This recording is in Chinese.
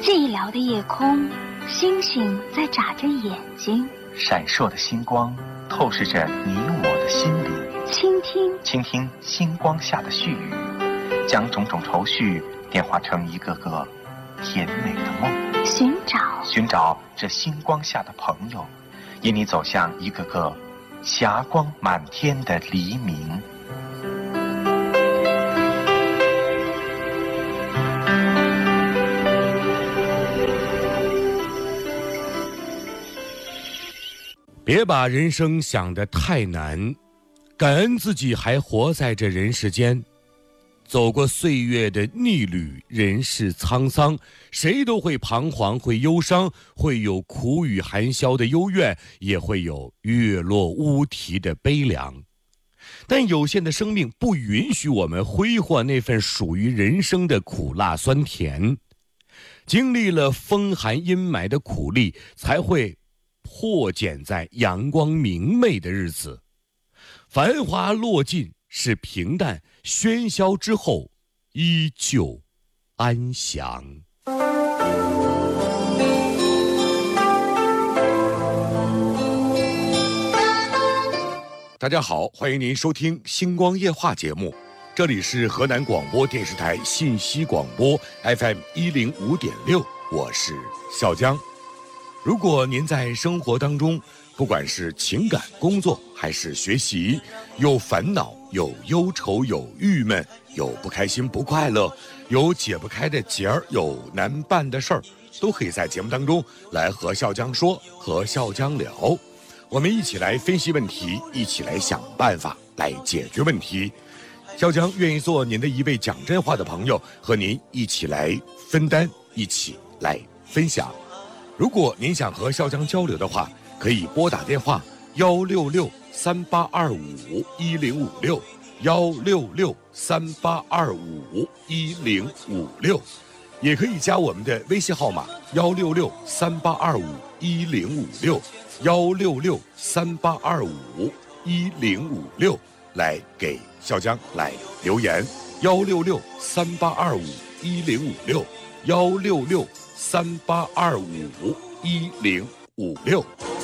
寂寥的夜空，星星在眨着眼睛， 闪烁的星光透视着你我的心灵。倾听星光下的絮语，将种种愁绪变化成一个个甜美的梦。 寻找这星光下的朋友，引你走向一个个霞光满天的黎明。 别把人生想得太难，感恩自己还活在这人世间。走过岁月的逆旅，人世沧桑，谁都会彷徨，会忧伤，会有苦雨寒宵的幽怨，也会有月落乌啼的悲凉。但有限的生命不允许我们挥霍那份属于人生的苦辣酸甜。经历了风寒阴霾的苦力，才会破茧在阳光明媚的日子。繁华落尽是平淡，喧嚣之后依旧安详。大家好，欢迎您收听星光夜话节目，这里是河南广播电视台信息广播 FM 105.6，我是笑江。如果您在生活当中，不管是情感、工作还是学习，有烦恼、有忧愁、有郁闷、有不开心、不快乐，有解不开的结儿，有难办的事儿，都可以在节目当中来和笑江说，和笑江聊。我们一起来分析问题，一起来想办法，来解决问题。笑江愿意做您的一位讲真话的朋友，和您一起来分担，一起来分享。如果您想和笑江交流的话，可以拨打电话166-3825-1056，166-3825-1056，也可以加我们的微信号码166-3825-1056，166-3825-1056，来给笑江来留言，166-3825-1056，166-3825-1056。